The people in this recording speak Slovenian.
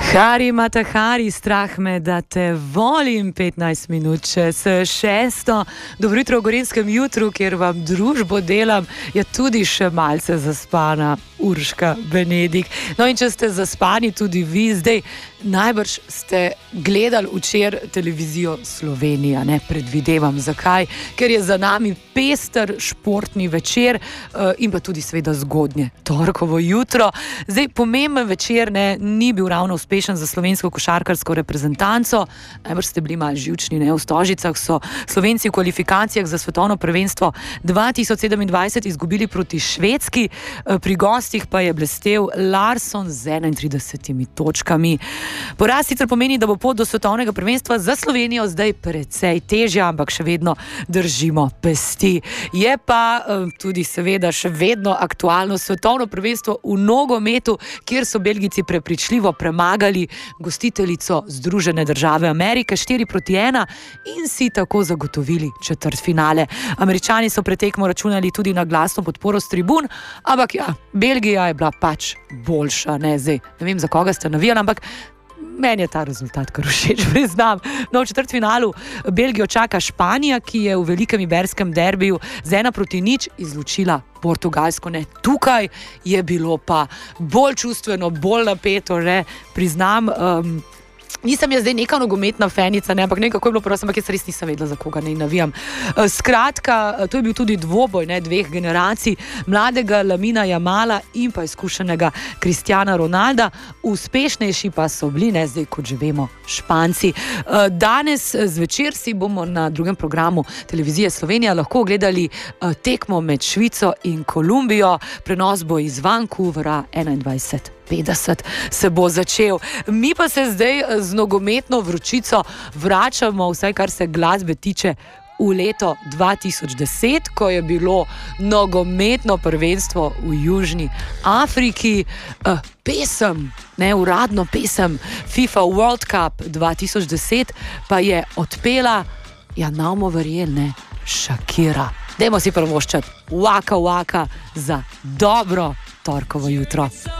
Hari Matahari, strah me, da te volim, 15 minut čez 6. Dobro jutro v Gorenjskem jutru, kjer vam družbo delam, je tudi še malce zaspana Urška Benedik. No, in če ste zaspani tudi vi zdaj, najbrž ste gledali včeraj televizijo Slovenija, ne predvidevam zakaj, ker je za nami pester športni večer in pa tudi seveda zgodnje torkovo jutro. Zdaj, pomemben večer ni bil ravno uspešen za slovensko košarkarsko reprezentanco. Najbrž ste bili malo živčni, v Stožicah so Slovenci v kvalifikacijah za svetovno prvenstvo 2027 izgubili proti Švedski, pri gostih pa je blestel Larsson z 31 točkami. Poraz sicer pomeni, da bo pot do svetovnega prvenstva za Slovenijo zdaj precej težja, ampak še vedno držimo pesti. Je pa tudi seveda še vedno aktualno svetovno prvenstvo v nogometu, kjer so Belgijci prepričljivo premagali gostiteljico Združene države Amerike 4-1 in si tako zagotovili četrtfinale. Američani so pred tekmo računali tudi na glasno podporo s tribun, ampak ja, Belgija je bila pač boljša, zdaj ne vem, za koga ste navijali, ampak meni je ta rezultat kar všeč, priznam. No, v četrtfinalu Belgijo čaka Španija, ki je v velikem iberskem derbiju z 1-0 izločila Portugalsko. Tukaj je bilo pa bolj čustveno, bolj napeto, priznam. Nisem jaz zdaj neka nogometna fenica, ampak nekako je bilo prosto, ampak jaz res nisem vedela, za koga ne navijam. Skratka, to je bil tudi dvoboj dveh generacij, mladega Lamina Jamala in pa izkušenega Cristiana Ronalda. Uspešnejši pa so bili, zdaj kot že vemo, Španci. Danes zvečer si bomo na drugem programu televizije Slovenija lahko gledali tekmo med Švico in Kolumbijo. Prenos bo iz Vancouvera 21:50 se bo začel. Mi pa se zdaj z nogometno vročico vračamo, vsaj kar se glasbe tiče, v leto 2010, ko je bilo nogometno prvenstvo v Južni Afriki. Pesem, uradno pesem FIFA World Cup 2010 pa je odpela, ja, namo verjel, Shakira. Dajmo si prvoščati Waka Waka za dobro torkovo jutro.